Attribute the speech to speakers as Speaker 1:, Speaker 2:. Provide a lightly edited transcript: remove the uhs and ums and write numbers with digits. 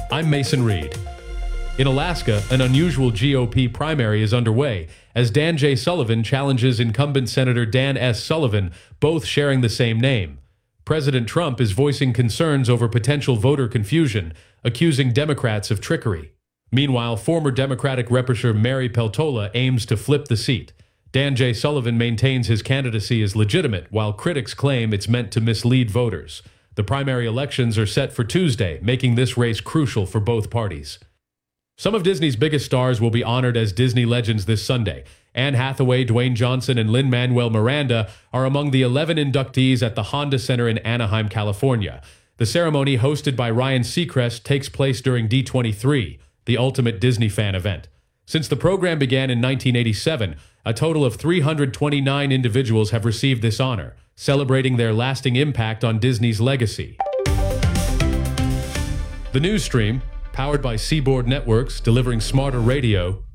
Speaker 1: I'm Mason Reed. In Alaska, an unusual GOP primary is underway as Dan J. Sullivan challenges incumbent Senator Dan S. Sullivan, both sharing the same name. President Trump is voicing concerns over potential voter confusion, accusing Democrats of trickery. Meanwhile, former Democratic Representative Mary Peltola aims to flip the seat. Dan J. Sullivan maintains his candidacy is legitimate, while critics claim it's meant to mislead voters. The primary elections are set for Tuesday, making this race crucial for both parties. Some of Disney's biggest stars will be honored as Disney legends this Sunday. Anne Hathaway, Dwayne Johnson, and Lin-Manuel Miranda are among the 11 inductees at the Honda Center in Anaheim, California. The ceremony, hosted by Ryan Seacrest, takes place during D23, the ultimate Disney fan event. Since the program began in 1987, a total of 329 individuals have received this honor, celebrating their lasting impact on Disney's legacy. The news stream, powered by Seaboard Networks, delivering smarter radio,